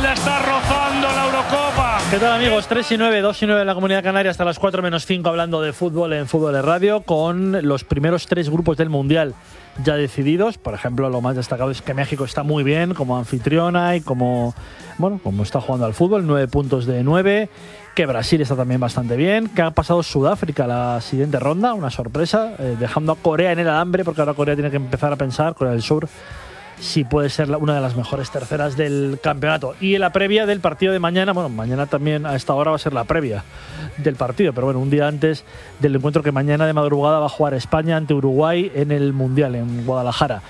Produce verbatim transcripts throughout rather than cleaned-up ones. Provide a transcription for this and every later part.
la está rozando la Eurocopa. ¿Qué tal, amigos? tres y nueve, dos y nueve en la Comunidad Canaria, hasta las cuatro menos cinco hablando de fútbol en Fútbol de Radio, con los primeros tres grupos del Mundial ya decididos. Por ejemplo, lo más destacado es que México está muy bien como anfitriona y como, bueno, como está jugando al fútbol, nueve puntos de nueve. Que Brasil está también bastante bien, que ha pasado Sudáfrica a la siguiente ronda, una sorpresa, eh, dejando a Corea en el alambre, porque ahora Corea tiene que empezar a pensar, Corea del Sur, si puede ser una de las mejores terceras del campeonato. Y en la previa del partido de mañana, bueno, mañana también a esta hora va a ser la previa del partido, pero bueno, un día antes del encuentro que mañana de madrugada va a jugar España ante Uruguay en el Mundial, en Guadalajara.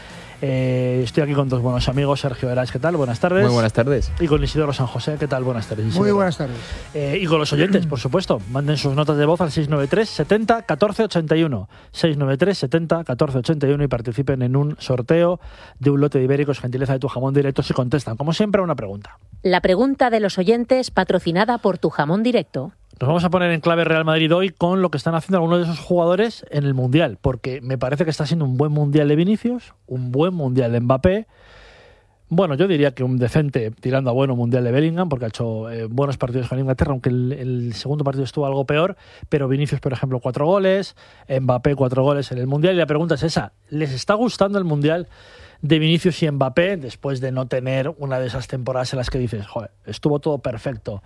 Eh, estoy aquí con dos buenos amigos, Sergio Heras, ¿qué tal? Buenas tardes. Muy buenas tardes. Y con Isidoro San José, ¿qué tal? Buenas tardes, Isidoro. Muy buenas tardes. Eh, y con los oyentes, por supuesto, manden sus notas de voz al seis nueve tres, setenta, catorce ochenta y uno. seis nueve tres, setenta, catorce ochenta y uno y participen en un sorteo de un lote de ibéricos, gentileza de Tu Jamón Directo, si contestan, como siempre, a una pregunta. La pregunta de los oyentes, patrocinada por Tu Jamón Directo. Nos vamos a poner en clave Real Madrid hoy con lo que están haciendo algunos de esos jugadores en el Mundial, porque me parece que está siendo un buen Mundial de Vinicius, un buen Mundial de Mbappé, bueno, yo diría que un decente, tirando a bueno, Mundial de Bellingham, porque ha hecho eh, buenos partidos con Inglaterra, aunque el, el segundo partido estuvo algo peor, pero Vinicius, por ejemplo, cuatro goles, Mbappé cuatro goles en el Mundial, y la pregunta es esa, ¿les está gustando el Mundial de Vinicius y Mbappé después de no tener una de esas temporadas en las que dices, joder, estuvo todo perfecto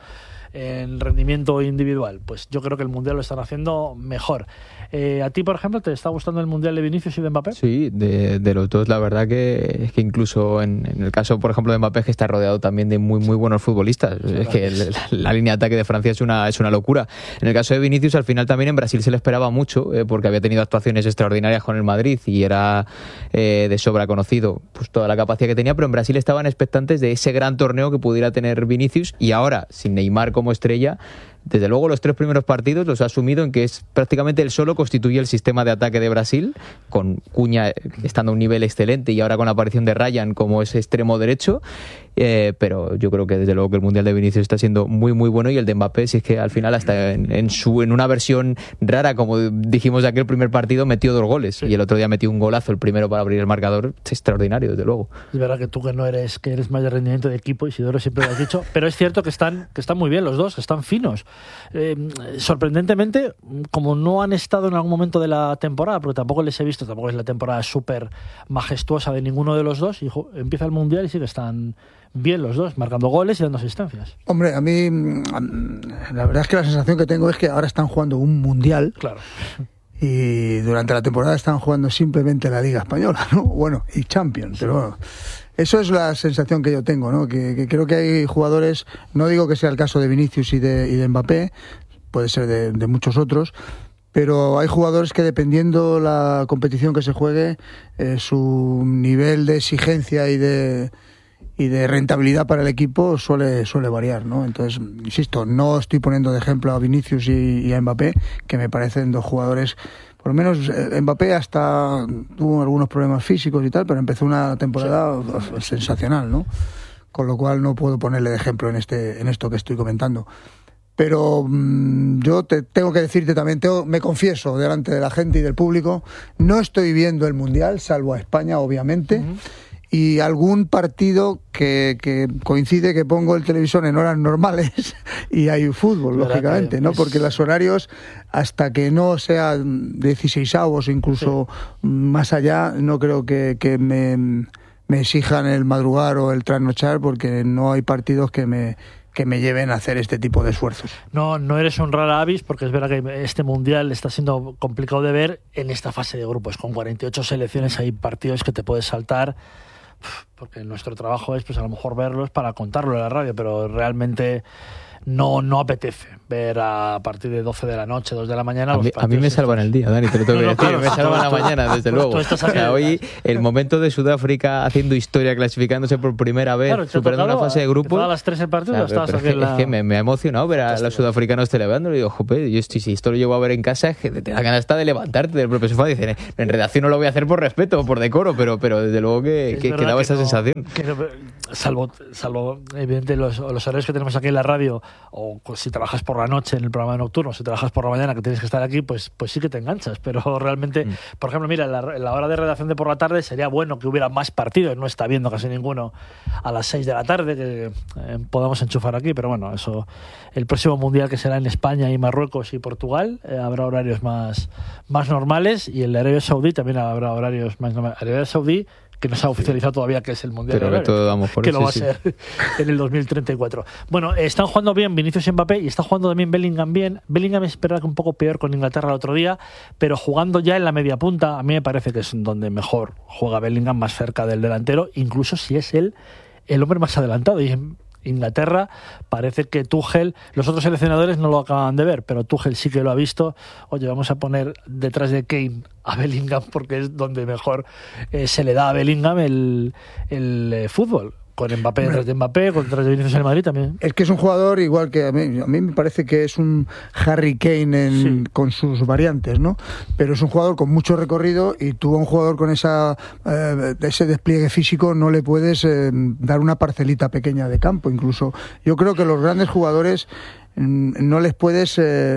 en rendimiento individual? Pues yo creo que el Mundial lo están haciendo mejor. Eh, ¿A ti, por ejemplo, te está gustando el Mundial de Vinicius y de Mbappé? Sí, de, de los dos, la verdad que es que incluso en, en el caso, por ejemplo, de Mbappé, que está rodeado también de muy muy buenos futbolistas. Sí, es que el, la, la línea de ataque de Francia es una, es una locura. En el caso de Vinicius, al final también en Brasil se le esperaba mucho, eh, porque había tenido actuaciones extraordinarias con el Madrid y era eh, de sobra conocido pues toda la capacidad que tenía, pero en Brasil estaban expectantes de ese gran torneo que pudiera tener Vinicius, y ahora, sin Neymar como estrella, desde luego los tres primeros partidos los ha asumido en que es prácticamente él solo constituye el sistema de ataque de Brasil, con Cunha estando a un nivel excelente y ahora con la aparición de Ryan como ese extremo derecho, eh, pero yo creo que desde luego que el Mundial de Vinicius está siendo muy muy bueno, y el de Mbappé, si es que al final hasta en, en, su, en una versión rara, como dijimos de aquel primer partido, metió dos goles, sí. Y el otro día metió un golazo, el primero para abrir el marcador, es extraordinario desde luego. Es verdad que tú que no eres, que eres más de rendimiento de equipo, Isidoro, siempre lo has dicho, pero es cierto que están, que están muy bien los dos, que están finos. Eh, sorprendentemente, como no han estado en algún momento de la temporada, porque tampoco les he visto, tampoco es la temporada súper majestuosa de ninguno de los dos, y jo, empieza el Mundial y sí que están bien los dos, marcando goles y dando asistencias. Hombre, a mí la verdad es que la sensación que tengo es que ahora están jugando un Mundial. Claro. Y durante la temporada están jugando simplemente la Liga Española, ¿no? Bueno, y Champions, sí. Pero bueno, eso es la sensación que yo tengo, ¿no? Que, que creo que hay jugadores, no digo que sea el caso de Vinicius y de, y de Mbappé, puede ser de, de muchos otros, pero hay jugadores que, dependiendo la competición que se juegue, eh, su nivel de exigencia y de y de rentabilidad para el equipo suele suele variar, ¿no? Entonces, insisto, no estoy poniendo de ejemplo a Vinicius y, y a Mbappé, que me parecen dos jugadores, por lo menos eh, Mbappé hasta tuvo algunos problemas físicos y tal, pero empezó una temporada sí. sensacional, ¿no? Con lo cual no puedo ponerle de ejemplo en este en esto que estoy comentando. Pero mmm, yo te, tengo que decirte también, tengo, me confieso delante de la gente y del público, no estoy viendo el Mundial, salvo a España, obviamente, uh-huh. Y algún partido que, que coincide que pongo el televisor en horas normales y hay fútbol, lógicamente, ¿no? Porque los horarios, hasta que no sea dieciseisavos, incluso sí. más allá, no creo que, que me, me exijan el madrugar o el trasnochar, porque no hay partidos que me... que me lleven a hacer este tipo de esfuerzos. No, no eres un rara avis, porque es verdad que este Mundial está siendo complicado de ver en esta fase de grupos. Con cuarenta y ocho selecciones hay partidos que te puedes saltar, porque nuestro trabajo es pues a lo mejor verlos para contarlo en la radio, pero realmente no, no apetece ver a partir de doce de la noche, dos de la mañana. A mí, a mí me salvan el día, Dani, te lo tengo que decir. Me salvan la mañana, desde luego. O sea, hoy, el momento de Sudáfrica haciendo historia, clasificándose por primera vez, claro, superando una fase de grupos. A las tres el partido, claro, estabas es, que, la... es que me, me ha emocionado ver a los sudafricanos celebrando. Y digo, jope, yo estoy, si esto lo llevo a ver en casa, es que te da ganas hasta de levantarte del propio sofá. Dicen, en redacción no lo voy a hacer por respeto o por decoro, pero, pero desde luego que, que, que daba que esa no, sensación. Que, salvo, salvo, evidentemente, los, los horarios que tenemos aquí en la radio, o pues, si trabajas por la noche en el programa nocturno, si trabajas por la mañana que tienes que estar aquí, pues, pues sí que te enganchas. Pero realmente, mm. por ejemplo, mira, en la, en la hora de redacción de por la tarde sería bueno que hubiera más partidos. No está viendo casi ninguno a las seis de la tarde, que eh, podamos enchufar aquí. Pero bueno, eso, el próximo mundial, que será en España y Marruecos y Portugal, eh, habrá horarios más, más normales, y el de Arabia Saudí también habrá horarios más normales. Arabia Saudí, que no se ha oficializado todavía que es el mundial, pero de Arabia, todo vamos por que eso, lo va sí, a ser en el dos mil treinta y cuatro. Bueno, están jugando bien Vinicius y Mbappé, y está jugando también Bellingham bien. Bellingham es verdad que un poco peor con Inglaterra el otro día, pero jugando ya en la media punta, a mí me parece que es donde mejor juega Bellingham, más cerca del delantero, incluso si es él el hombre más adelantado. Y en Inglaterra parece que Tuchel, los otros seleccionadores no lo acaban de ver, pero Tuchel sí que lo ha visto. Oye, vamos a poner detrás de Kane a Bellingham, porque es donde mejor eh, se le da a Bellingham el, el eh, fútbol. Con Mbappé detrás de Mbappé, con detrás de Vinicius en el Madrid también. Es que es un jugador igual que a mí, a mí me parece que es un Harry Kane en, sí. con sus variantes, ¿no? Pero es un jugador con mucho recorrido, y tú a un jugador con esa eh, ese despliegue físico no le puedes eh, dar una parcelita pequeña de campo. Incluso yo creo que los grandes jugadores no les puedes eh,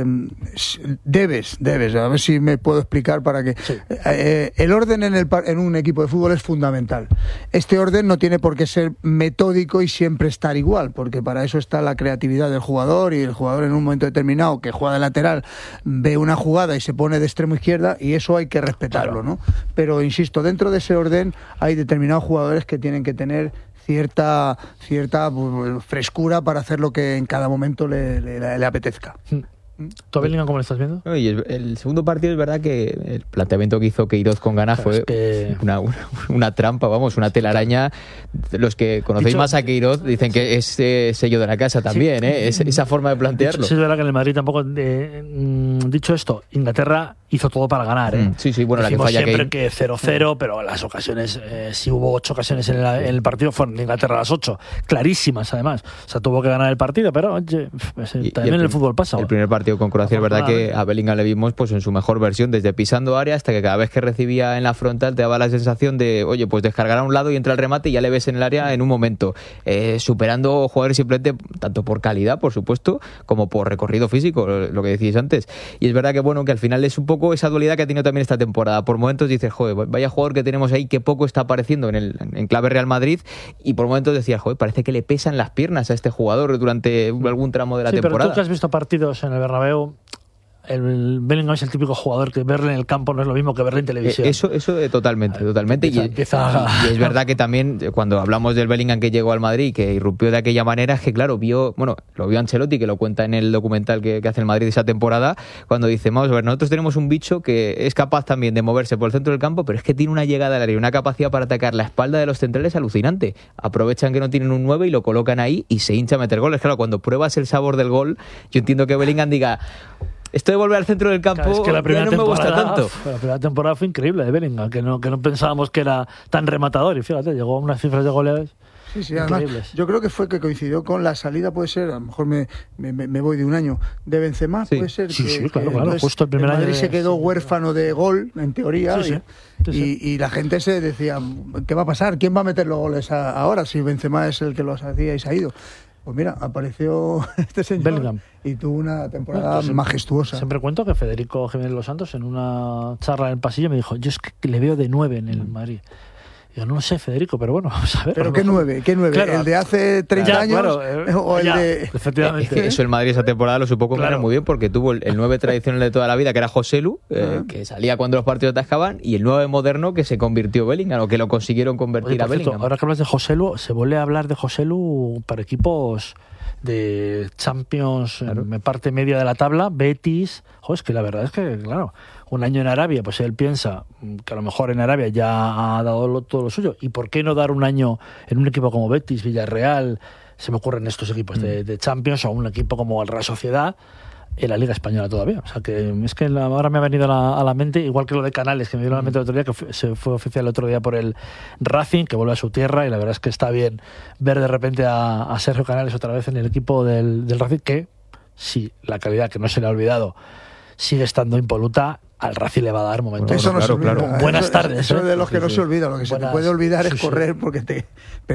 debes debes a ver si me puedo explicar para que sí. eh, el orden en el en un equipo de fútbol es fundamental. Este orden no tiene por qué ser metódico y siempre estar igual, porque para eso está la creatividad del jugador, y el jugador en un momento determinado que juega de lateral ve una jugada y se pone de extremo izquierda, y eso hay que respetarlo, claro. ¿no? Pero insisto, dentro de ese orden hay determinados jugadores que tienen que tener cierta cierta frescura para hacer lo que en cada momento le, le, le apetezca. ¿Tú a Bellingham cómo lo estás viendo? Y el, el segundo partido es verdad que el planteamiento que hizo Queiroz con ganas fue es que... una, una, una trampa, vamos, una telaraña. Los que conocéis dicho, más a Queiroz dicen que es eh, sello de la casa también, sí. ¿eh? Es, esa forma de plantearlo. Dicho, sí, es verdad que en el Madrid tampoco... Eh, dicho esto, Inglaterra hizo todo para ganar, ¿eh? Sí, sí, bueno, Decimos la que falla siempre Kane. que cero cero, pero las ocasiones, eh, si hubo ocho ocasiones en, la, en el partido, fueron de Inglaterra las ocho, clarísimas además. O sea, tuvo que ganar el partido, pero oye, pues, y, también y el, el fútbol pasa. El primer partido con Croacia, es verdad que a Bellingham le vimos pues en su mejor versión, desde pisando área hasta que cada vez que recibía en la frontal te daba la sensación de, oye, pues descargar a un lado y entra el remate y ya le ves en el área en un momento, eh, superando jugadores simplemente tanto por calidad, por supuesto, como por recorrido físico, lo que decíais antes. Y es verdad que bueno, que al final es un poco esa dualidad que ha tenido también esta temporada. Por momentos dices, joder, vaya jugador que tenemos ahí que poco está apareciendo en, el, en clave Real Madrid, y por momentos decías, joder, parece que le pesan las piernas a este jugador durante algún tramo de la sí, temporada. Pero tú que has visto partidos en el Bernabéu, el Bellingham es el típico jugador que verle en el campo no es lo mismo que verle en televisión. Eso, eso eh, totalmente, totalmente. Empieza, y, empieza a... y es verdad que también cuando hablamos del Bellingham que llegó al Madrid, que irrumpió de aquella manera, es que claro, vio, bueno, lo vio Ancelotti, que lo cuenta en el documental que, que hace el Madrid esa temporada, cuando dice, vamos a ver, nosotros tenemos un bicho que es capaz también de moverse por el centro del campo, pero es que tiene una llegada al área y una capacidad para atacar la espalda de los centrales alucinante. Aprovechan que no tienen un nueve y lo colocan ahí y se hincha a meter goles. Claro, cuando pruebas el sabor del gol, yo entiendo que Bellingham diga, esto de volver al centro del campo, claro, es que la primera ya no me gusta tanto. La primera temporada fue increíble de Bellingham, que no, que no pensábamos que era tan rematador, y fíjate, llegó a unas cifras de goles sí, sí, además, yo creo que fue que coincidió con la salida, puede ser, a lo mejor me, me, me voy de un año, de Benzema, sí. puede ser sí, que, sí, claro, que claro, justo el primer el Madrid año se quedó sí, huérfano de gol, en teoría, sí, sí. Y, sí, sí. Y, y la gente se decía, ¿qué va a pasar? ¿Quién va a meter los goles a, ahora si Benzema es el que los hacía y se ha ido? Pues mira, apareció este señor Bellingham y tuvo una temporada Entonces, majestuosa. Siempre cuento que Federico Jiménez Los Santos en una charla en el pasillo me dijo, yo es que le veo de nueve en el Madrid. Yo no lo sé, Federico, pero bueno, vamos a ver. ¿Pero qué nueve? ¿Qué nueve? Claro, ¿El de hace treinta ya, años? Claro, eh, ¿O el ya, de...? Efectivamente. Es que eso el Madrid esa temporada lo supo combinar claro. muy bien, porque tuvo el, el nueve tradicional de toda la vida, que era Joselu, eh, uh-huh. que salía cuando los partidos atascaban, y el nueve moderno que se convirtió Bellingham, o que lo consiguieron convertir Oye, a Bellingham. Cierto, ahora que hablas de Joselu, se vuelve a hablar de Joselu para equipos de Champions, claro. en parte media de la tabla, Betis. Joder, es que la verdad es que, claro, un año en Arabia, pues él piensa que a lo mejor en Arabia ya ha dado lo, todo lo suyo. ¿Y por qué no dar un año en un equipo como Betis, Villarreal? Se me ocurren estos equipos mm. de, de Champions, o un equipo como el Real Sociedad en la Liga Española todavía. O sea, que es que la, ahora me ha venido a la, a la mente, igual que lo de Canales, que me vino a la mente el otro día, que fue, se fue oficial el otro día por el Racing, que vuelve a su tierra, y la verdad es que está bien ver de repente a, a Sergio Canales otra vez en el equipo del, del Racing, que sí, la calidad que no se le ha olvidado sigue estando impoluta, al Racing le va a dar momentos. Eso no claro, se olvida. claro. Buenas Eso- tardes, Eso ¿eh? es de los que Sí, no sí. se olvida. Lo que se te Buenas- puede olvidar sí, es sí. correr porque te.